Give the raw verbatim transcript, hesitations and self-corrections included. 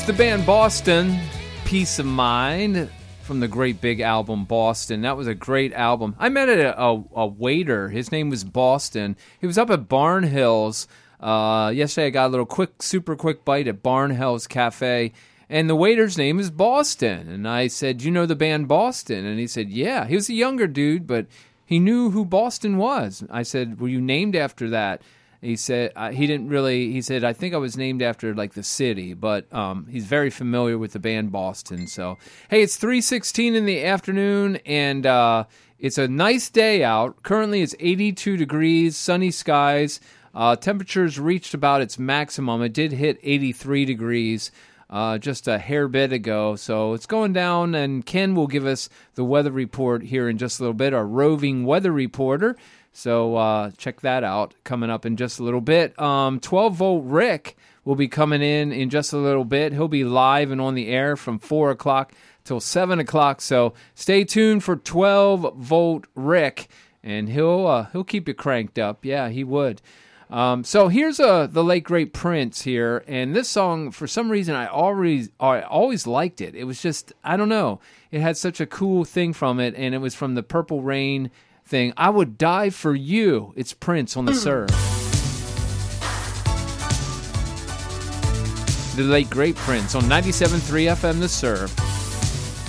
the band Boston, Peace of Mind, from the great big album Boston. That was a great album. I met a, a, a waiter. His name was Boston. He was up at Barnhill's. Uh, yesterday I got a little quick, super quick bite at Barnhill's Cafe, and the waiter's name is Boston. And I said, you know the band Boston? And he said, yeah. He was a younger dude, but he knew who Boston was. I said, were you named after that? He said uh, he didn't really. He said I think I was named after like the city, but um, he's very familiar with the band Boston. So hey, it's three sixteen in the afternoon, and uh, it's a nice day out. Currently, it's eighty-two degrees, sunny skies. Uh, temperatures reached about its maximum. It did hit eighty-three degrees uh, just a hair bit ago, so it's going down. And Ken will give us the weather report here in just a little bit. Our roving weather reporter. So uh, check that out coming up in just a little bit. Um, twelve-volt Rick will be coming in in just a little bit. He'll be live and on the air from four o'clock till seven o'clock. So stay tuned for twelve-volt Rick, and he'll uh, he'll keep you cranked up. Yeah, he would. Um, so here's uh, the late great Prince here, and this song, for some reason, I always I always liked it. It was just, I don't know, it had such a cool thing from it, and it was from the Purple Rain thing. I Would Die for You. It's Prince on the Serve. The late great Prince on ninety-seven point three F M The Serve.